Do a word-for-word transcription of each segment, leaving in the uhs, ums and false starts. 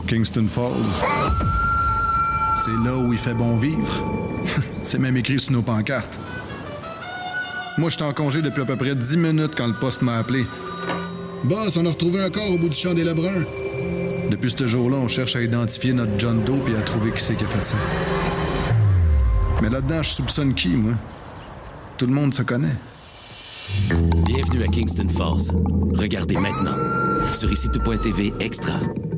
Kingston Falls. C'est là où il fait bon vivre. C'est même écrit sur nos pancartes. Moi, j'étais en congé depuis à peu près dix minutes quand le poste m'a appelé. Boss, on a retrouvé un corps au bout du champ des Lebrun. Depuis ce jour-là, on cherche à identifier notre John Doe et à trouver qui c'est qui a fait ça. Mais là-dedans, je soupçonne qui, moi? Tout le monde se connaît. Bienvenue à Kingston Falls. Regardez maintenant sur ici tout point t v extra.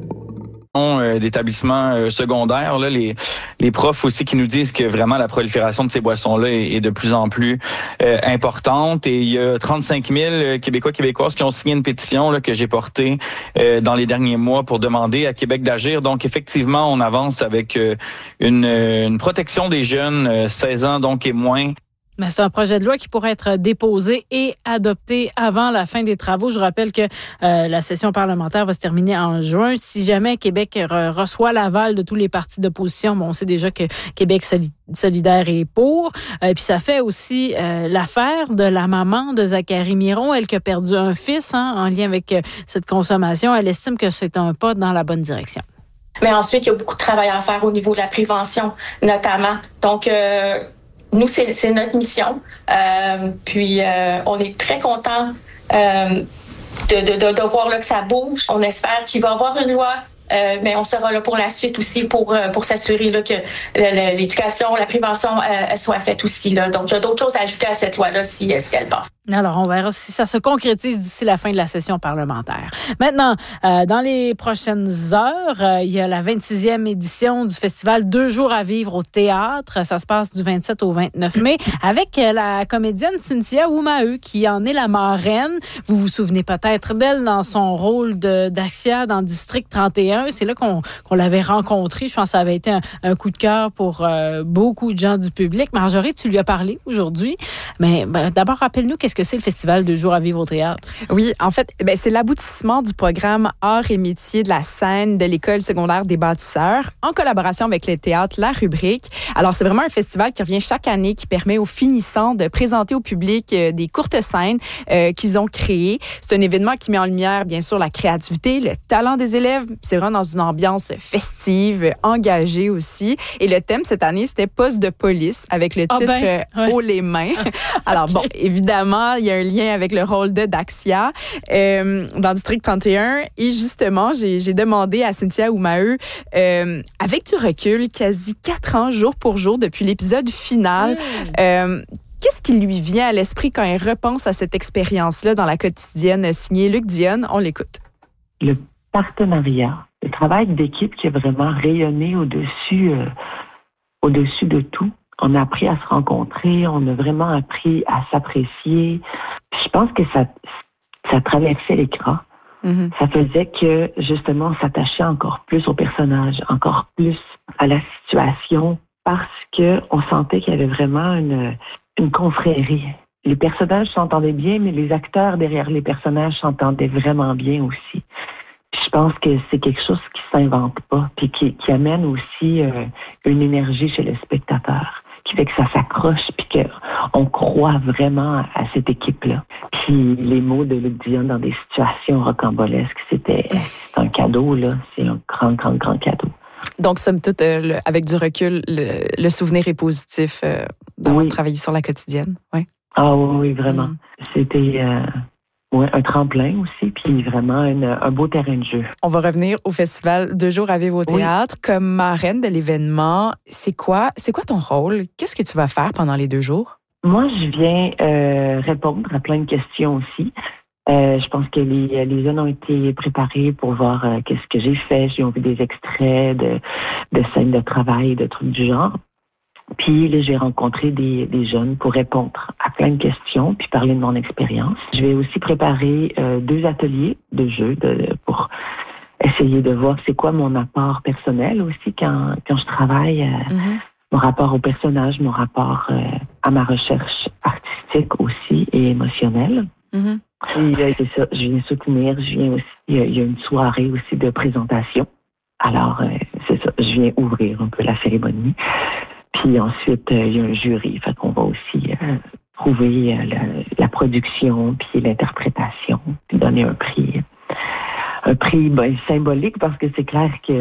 Euh, d'établissements euh, secondaires, là, les, les profs aussi qui nous disent que vraiment la prolifération de ces boissons-là est, est de plus en plus euh, importante. Et il y a trente-cinq mille Québécois, Québécoises qui ont signé une pétition là, que j'ai portée euh, dans les derniers mois pour demander à Québec d'agir. Donc, effectivement, on avance avec euh, une, une protection des jeunes, euh, seize ans donc et moins. Mais c'est un projet de loi qui pourrait être déposé et adopté avant la fin des travaux. Je rappelle que euh, la session parlementaire va se terminer en juin. Si jamais Québec re- reçoit l'aval de tous les partis d'opposition, bon, on sait déjà que Québec soli- solidaire est pour. Euh, puis ça fait aussi euh, l'affaire de la maman de Zachary Miron, elle qui a perdu un fils hein, en lien avec euh, cette consommation. Elle estime que c'est un pas dans la bonne direction. Mais ensuite, il y a beaucoup de travail à faire au niveau de la prévention, notamment. Donc, euh, Nous, c'est, c'est notre mission. Euh, puis, euh, on est très contents euh, de, de, de, de voir là, que ça bouge. On espère qu'il va y avoir une loi, euh, mais on sera là pour la suite aussi pour, pour s'assurer là, que l'éducation, la prévention euh, soit faite aussi. Là. Donc, il y a d'autres choses à ajouter à cette loi-là si, si elle passe. Alors, on verra si ça se concrétise d'ici la fin de la session parlementaire. Maintenant, euh, dans les prochaines heures, euh, il y a la vingt-sixième édition du festival Deux jours à vivre au théâtre. Ça se passe du vingt-sept au vingt-neuf mai avec la comédienne Cynthia Oumaheu qui en est la marraine. Vous vous souvenez peut-être d'elle dans son rôle de, d'Axia dans District trente et un. C'est là qu'on, qu'on l'avait rencontrée. Je pense que ça avait été un, un coup de cœur pour euh, beaucoup de gens du public. Marjorie, tu lui as parlé aujourd'hui. Mais ben, d'abord, rappelle-nous qu'est-ce que c'est le festival Deux jours à vivre au théâtre? Oui, en fait, ben, c'est l'aboutissement du programme Arts et métiers de la scène de l'École secondaire des bâtisseurs en collaboration avec le théâtre La Rubrique. Alors, c'est vraiment un festival qui revient chaque année qui permet aux finissants de présenter au public euh, des courtes scènes euh, qu'ils ont créées. C'est un événement qui met en lumière, bien sûr, la créativité, le talent des élèves. C'est vraiment dans une ambiance festive, engagée aussi. Et le thème cette année, c'était Poste de police avec le titre ah ben, euh, ouais. Haut les mains. Alors, okay. Bon, évidemment, il y a un lien avec le rôle de Daxia euh, dans District trente et un. Et justement, j'ai, j'ai demandé à Cynthia Oumaheu, euh, avec du recul, quasi quatre ans, jour pour jour, depuis l'épisode final, mmh. euh, qu'est-ce qui lui vient à l'esprit quand elle repense à cette expérience-là dans la quotidienne signée Luc Dionne? On l'écoute. Le partenariat, le travail d'équipe qui a vraiment rayonné au-dessus, euh, au-dessus de tout. On a appris à se rencontrer, on a vraiment appris à s'apprécier. Je pense que ça, ça traversait l'écran. Mm-hmm. Ça faisait que, justement, on s'attachait encore plus au personnage, encore plus à la situation, parce que on sentait qu'il y avait vraiment une, une confrérie. Les personnages s'entendaient bien, mais les acteurs derrière les personnages s'entendaient vraiment bien aussi. Je pense que c'est quelque chose qui s'invente pas, puis qui, qui amène aussi euh, une énergie chez le spectateur, qui fait que ça s'accroche, puis qu'on croit vraiment à cette équipe-là. Puis les mots de Luc Dionne dans des situations rocambolesques, c'était c'est un cadeau, là. C'est un grand, grand, grand cadeau. Donc, somme toute, euh, le, avec du recul, le, le souvenir est positif euh, d'avoir oui. travaillé sur la quotidienne. Oui. Ah oui, oui, vraiment. Mm. C'était... Euh, Oui, un tremplin aussi, puis vraiment une, un beau terrain de jeu. On va revenir au festival Deux jours à vivre au théâtre. Oui. Comme marraine de l'événement, c'est quoi, c'est quoi ton rôle? Qu'est-ce que tu vas faire pendant les deux jours? Moi, je viens euh, répondre à plein de questions aussi. Euh, je pense que les, les jeunes ont été préparés pour voir euh, qu'est-ce que j'ai fait. Ils ont vu des extraits de, de scènes de travail, de trucs du genre. Puis là, j'ai rencontré des, des jeunes pour répondre à plein de questions puis parler de mon expérience. Je vais aussi préparer euh, deux ateliers de jeu de, pour essayer de voir c'est quoi mon apport personnel aussi quand, quand je travaille. Euh, mm-hmm. Mon rapport au personnage, mon rapport euh, à ma recherche artistique aussi et émotionnelle. Mm-hmm. Puis, euh, c'est ça, je viens soutenir, je viens aussi, il y a, il y a une soirée aussi de présentation. Alors, euh, c'est ça, je viens ouvrir un peu la cérémonie. Puis ensuite, euh, il y a un jury. Fait qu'on va aussi euh, prouver euh, la, la production, puis l'interprétation, puis donner un prix. Un prix ben, symbolique parce que c'est clair que